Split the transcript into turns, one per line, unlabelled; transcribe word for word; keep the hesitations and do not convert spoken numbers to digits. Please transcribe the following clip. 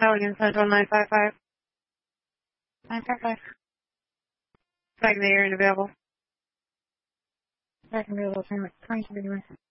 Allegan Central nine five five. nine five five. Second air and available. Second available, twenty-two.